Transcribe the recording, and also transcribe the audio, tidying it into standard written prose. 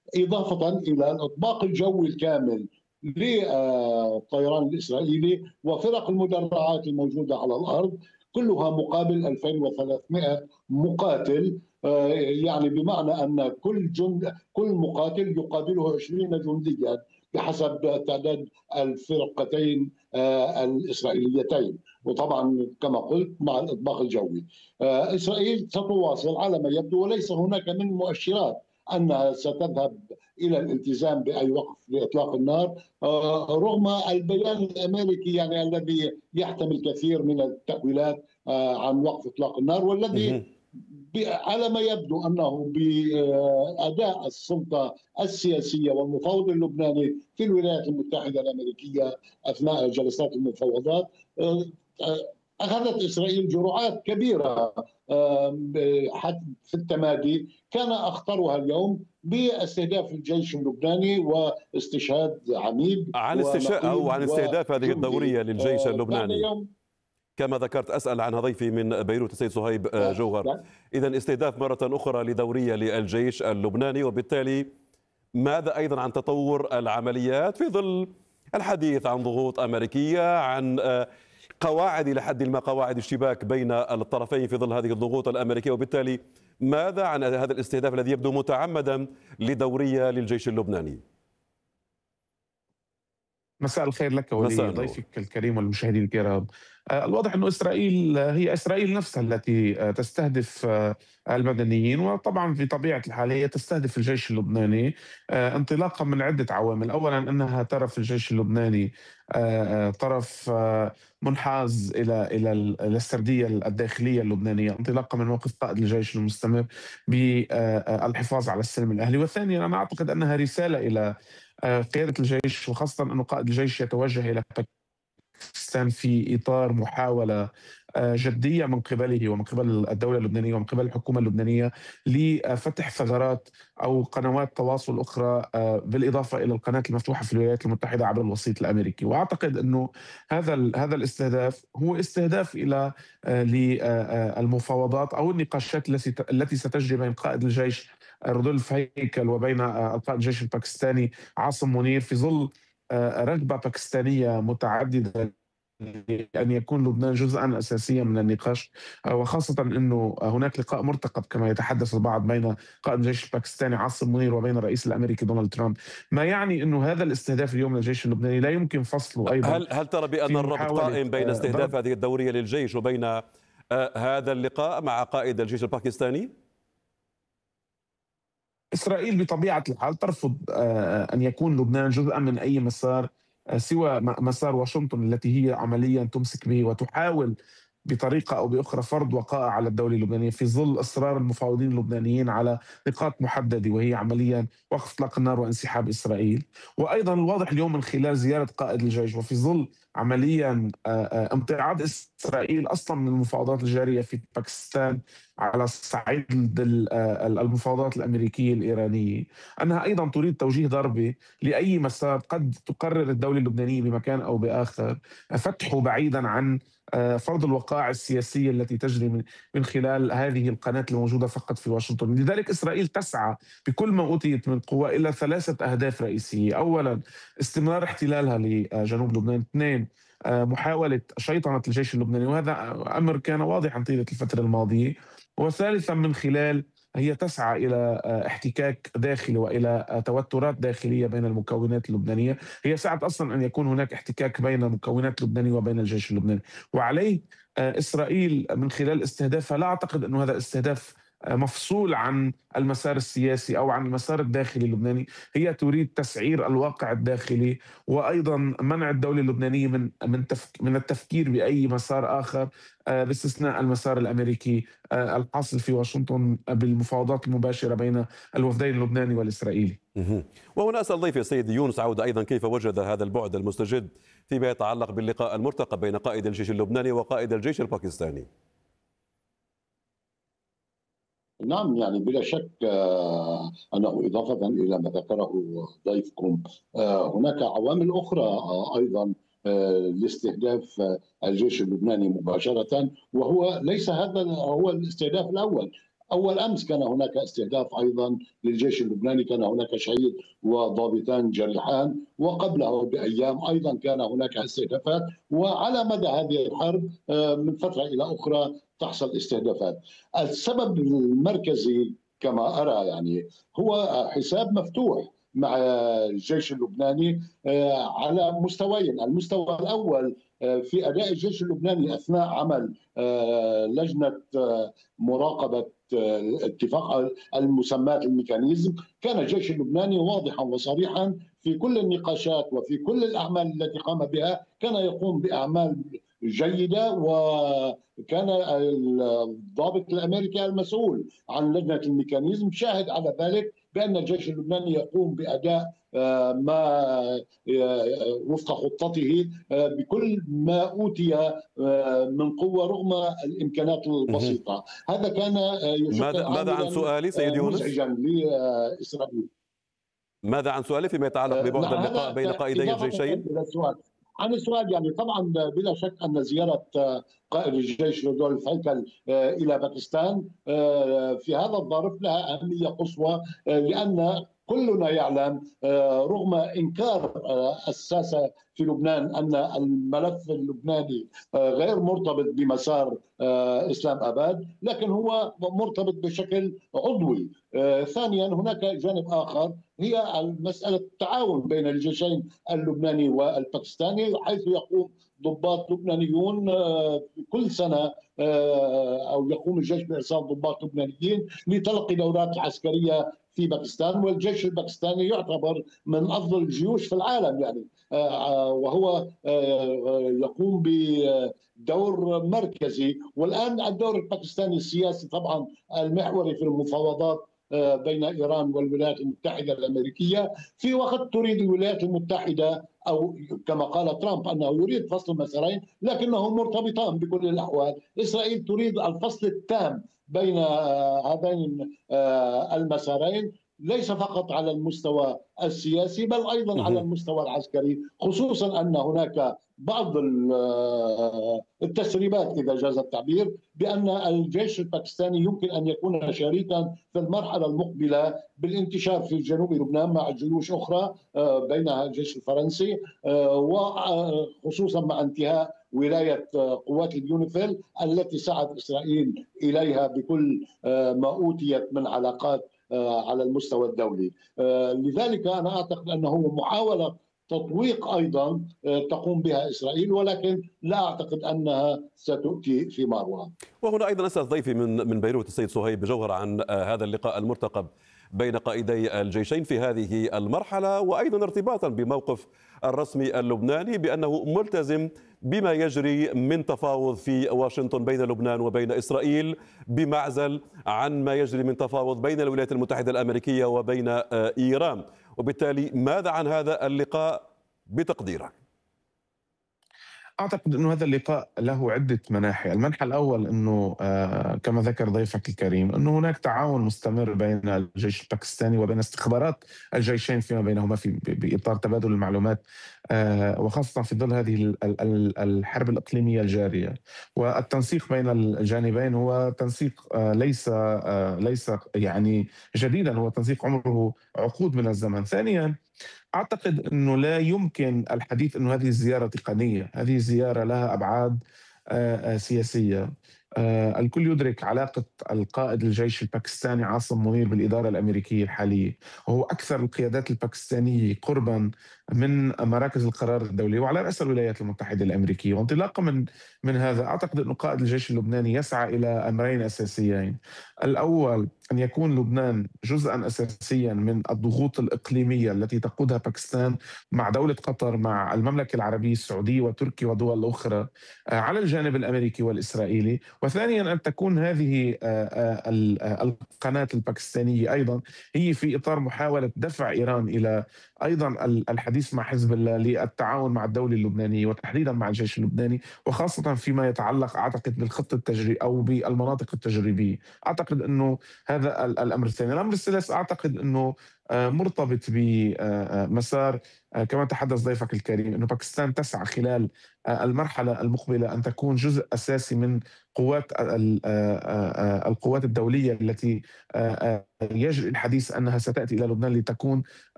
إضافة إلى الإطباق الجوي الكامل للطيران الإسرائيلي وفرق المدرعات الموجودة على الأرض، كلها مقابل 2300 مقاتل. يعني بمعنى أن كل مقاتل يقابله 20 جنديا بحسب تعداد الفرقتين الإسرائيليتين، وطبعا كما قلت مع الإطباق الجوي. إسرائيل ستواصل على ما يبدو، وليس هناك من مؤشرات أنها ستذهب إلى الالتزام بأي وقف لإطلاق النار، رغم البيان الأمريكي يعني الذي يحتمل كثير من التأويلات عن وقف إطلاق النار، والذي على ما يبدو أنه بأداء السلطة السياسية والمفاوض اللبناني في الولايات المتحدة الأمريكية أثناء جلسات المفاوضات، أخذت إسرائيل جرعات كبيرة في التمادي، كان أخطرها اليوم باستهداف الجيش اللبناني واستشهاد عميد عن استهداف هذه الدورية للجيش اللبناني. كما ذكرت أسأل ضيفي من بيروت السيد صهيب جوهر. إذن استهداف مرة أخرى لدورية للجيش اللبناني، وبالتالي ماذا أيضا عن تطور العمليات في ظل الحديث عن ضغوط أمريكية، عن قواعد لحد ما قواعد اشتباك بين الطرفين في ظل هذه الضغوط الأمريكية، وبالتالي ماذا عن هذا الاستهداف الذي يبدو متعمدا لدورية للجيش اللبناني؟ مساء الخير لك ولضيفك الكريم والمشاهدين الكرام. الواضح أن إسرائيل هي إسرائيل نفسها التي تستهدف المدنيين، وطبعا في طبيعة الحال هي تستهدف الجيش اللبناني انطلاقا من عدة عوامل. أولا أنها ترى في الجيش اللبناني طرف منحاز إلى السردية الداخلية اللبنانية، انطلاقا من موقف قائد الجيش المستمر بالحفاظ على السلم الأهلي. وثانيا أنا أعتقد أنها رسالة إلى قيادة الجيش، وخاصة أن قائد الجيش يتوجه إلى باكستان في إطار محاولة جدية من قبله ومن قبل الدولة اللبنانية ومن قبل الحكومة اللبنانية لفتح ثغرات أو قنوات تواصل أخرى، بالإضافة إلى القناة المفتوحة في الولايات المتحدة عبر الوسيط الأمريكي. وأعتقد أنه هذا الاستهداف هو استهداف إلى للمفاوضات أو النقاشات التي ستجري بين قائد الجيش رودولف هيكل وبين قائد الجيش الباكستاني عاصم منير، في ظل رغبة باكستانية متعددة أن يكون لبنان جزءا أساسيا من النقاش، وخاصة أنه هناك لقاء مرتقب كما يتحدث البعض بين قائد الجيش الباكستاني عاصم منير وبين الرئيس الأمريكي دونالد ترامب، ما يعني أنه هذا الاستهداف اليوم للجيش اللبناني لا يمكن فصله أيضا. هل ترى بأن الربط قائم بين استهداف هذه الدورية للجيش وبين هذا اللقاء مع قائد الجيش الباكستاني؟ إسرائيل بطبيعة الحال ترفض أن يكون لبنان جزءا من أي مسار سوى مسار واشنطن التي هي عمليا تمسك به، وتحاول بطريقة أو بأخرى فرض وقائع على الدولة اللبنانية في ظل إصرار المفاوضين اللبنانيين على نقاط محددة، وهي عمليا وقف إطلاق النار وانسحاب إسرائيل. وأيضا الواضح اليوم من خلال زيارة قائد الجيش وفي ظل عمليا امتعاض إسرائيل أصلا من المفاوضات الجارية في باكستان على صعيد المفاوضات الأمريكية الإيرانية، أنها أيضا تريد توجيه ضربة لأي مسار قد تقرر الدولة اللبنانية بمكان أو بآخر فتحه بعيدا عن فرض الوقائع السياسية التي تجري من خلال هذه القناة الموجودة فقط في واشنطن. لذلك إسرائيل تسعى بكل ما أوتيت من قوة إلى 3 أهداف رئيسية: أولا استمرار احتلالها لجنوب لبنان، 2 محاولة شيطنة الجيش اللبناني، وهذا أمر كان واضحا طيلة الفترة الماضية، وثالثا من خلال هي تسعى إلى احتكاك داخلي وإلى توترات داخلية بين المكونات اللبنانية. هي سعت أصلا أن يكون هناك احتكاك بين المكونات اللبنانية وبين الجيش اللبناني، وعليه إسرائيل من خلال استهدافها لا أعتقد أنه هذا استهداف مفصول عن المسار السياسي أو عن المسار الداخلي اللبناني. هي تريد تسعير الواقع الداخلي وأيضا منع الدولة اللبنانية من التفكير بأي مسار آخر باستثناء المسار الأمريكي الحاصل في واشنطن بالمفاوضات المباشرة بين الوفدين اللبناني والإسرائيلي. وهنا أسأل ضيفي السيد يونس عودة أيضا، كيف وجد هذا البعد المستجد فيما يتعلق باللقاء المرتقب بين قائد الجيش اللبناني وقائد الجيش الباكستاني؟ نعم، يعني بلا شك أنه إضافة إلى ما ذكره ضيفكم هناك عوامل أخرى أيضا لاستهداف الجيش اللبناني مباشرة، وهو ليس هذا هو الاستهداف الأول. أول أمس كان هناك استهداف أيضا للجيش اللبناني، كان هناك شهيد وضابطان جريحان، وقبله بأيام أيضا كان هناك استهدافات، وعلى مدى هذه الحرب من فترة إلى أخرى تحصل استهدافات. السبب المركزي كما أرى يعني هو حساب مفتوح مع الجيش اللبناني على مستويين. المستوى الأول في أداء الجيش اللبناني أثناء عمل لجنة مراقبة اتفاق المسمات الميكانيزم، كان الجيش اللبناني واضحا وصريحا في كل النقاشات وفي كل الأعمال التي قام بها، كان يقوم بأعمال جيدة. وكان الضابط الأمريكي المسؤول عن لجنة الميكانيزم شاهد على ذلك، بأن الجيش اللبناني يقوم بأداء ما وفق خطته بكل ما أوتي من قوة رغم الإمكانات البسيطة. هذا كان يشكل ماذا عن سؤالي سيد يونس؟ مزعجا لإسرائيل. ماذا عن سؤالي فيما يتعلق ببعد اللقاء بين قائدي الجيشين؟ عن السؤال يعني طبعا بلا شك أن زيارة قائد الجيش رودولف هيكل إلى باكستان في هذا الظرف لها أهمية قصوى، لأن كلنا يعلم رغم إنكار الساسة في لبنان أن الملف اللبناني غير مرتبط بمسار إسلام أباد، لكن هو مرتبط بشكل عضوي. ثانيا هناك جانب آخر هي مسألة التعاون بين الجيشين اللبناني والباكستاني، حيث يقوم ضباط لبنانيون كل سنة أو يقوم الجيش بإرسال ضباط لبنانيين لتلقي دورات عسكرية في باكستان. والجيش الباكستاني يعتبر من أفضل الجيوش في العالم يعني، وهو يقوم بدور مركزي. والآن الدور الباكستاني السياسي طبعا المحوري في المفاوضات بين إيران والولايات المتحدة الأمريكية، في وقت تريد الولايات المتحدة أو كما قال ترامب أنه يريد فصل المسارين، لكنه مرتبطان بكل الأحوال. إسرائيل تريد الفصل التام بين هذين المسارين، ليس فقط على المستوى السياسي بل أيضا على المستوى العسكري، خصوصا أن هناك بعض التسريبات إذا جاز التعبير بأن الجيش الباكستاني يمكن أن يكون شريكا في المرحلة المقبلة بالانتشار في جنوب لبنان مع جيوش أخرى بينها الجيش الفرنسي، وخصوصا مع انتهاء ولاية قوات اليونيفيل التي سعت إسرائيل إليها بكل ما أوتيت من علاقات على المستوى الدولي. لذلك أنا أعتقد أنه محاولة تطويق أيضا تقوم بها إسرائيل، ولكن لا أعتقد أنها ستؤتي ثمارها. وهنا أيضا أسأل ضيفي من بيروت السيد صهيب جوهر عن هذا اللقاء المرتقب بين قائدي الجيشين في هذه المرحلة، وأيضا ارتباطا بموقف الرسمي اللبناني بأنه ملتزم بما يجري من تفاوض في واشنطن بين لبنان وبين إسرائيل، بمعزل عن ما يجري من تفاوض بين الولايات المتحدة الأمريكية وبين إيران. وبالتالي ماذا عن هذا اللقاء بتقديرك؟ أعتقد أنه هذا اللقاء له عدة مناحي. المنحى الأول أنه كما ذكر ضيفك الكريم أنه هناك تعاون مستمر بين الجيش الباكستاني وبين استخبارات الجيشين فيما بينهما بإطار تبادل المعلومات، وخاصة في ظل هذه الحرب الإقليمية الجارية. والتنسيق بين الجانبين هو تنسيق ليس يعني جديدا، هو تنسيق عمره عقود من الزمن. ثانيا أعتقد أنه لا يمكن الحديث أنه هذه الزيارة تقنية، هذه الزيارة لها أبعاد سياسية. الكل يدرك علاقة القائد الجيش الباكستاني عاصم منير بالإدارة الأمريكية الحالية، وهو أكثر القيادات الباكستانية قربا من مراكز القرار الدولي وعلى رأس الولايات المتحدة الأمريكية. وانطلاقا من هذا أعتقد أن قائد الجيش اللبناني يسعى إلى أمرين أساسيين. الأول أن يكون لبنان جزءا أساسيا من الضغوط الإقليمية التي تقودها باكستان مع دولة قطر، مع المملكة العربية السعودية وتركيا ودول أخرى على الجانب الأمريكي والإسرائيلي. وثانيا أن تكون هذه القناة الباكستانية أيضا هي في إطار محاولة دفع إيران إلى أيضا الحديث مع حزب الله للتعاون مع الدولة اللبنانية وتحديدا مع الجيش اللبناني، وخاصة فيما يتعلق أعتقد بالخط التجريبي أو بالمناطق التجريبية. أعتقد أنه هذا الأمر الثاني. الأمر الثالث أعتقد أنه مرتبط بمسار كما تحدث ضيفك الكريم، أنه باكستان تسعى خلال المرحلة المقبلة أن تكون جزء أساسي من القوات الدولية التي يجري الحديث أنها ستأتي إلى لبنان لتكون